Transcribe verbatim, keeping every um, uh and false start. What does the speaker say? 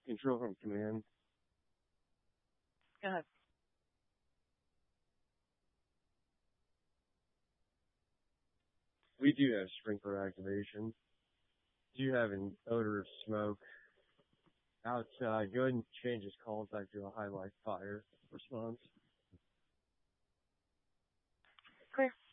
Control from command. Go ahead. We do have sprinkler activation. Do you have an odor of smoke outside? Go ahead and change his call back to a highlight fire response. Clear.